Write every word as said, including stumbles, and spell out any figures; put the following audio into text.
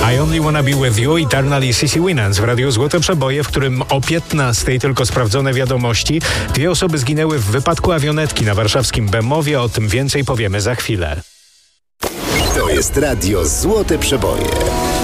I Only Wanna Be With You, Eternal i Sissy Winans w Radiu Złote Przeboje, w którym o piętnastej tylko sprawdzone wiadomości. Dwie osoby zginęły w wypadku awionetki na warszawskim Bemowie. O tym więcej powiemy za chwilę. To jest Radio Złote Przeboje.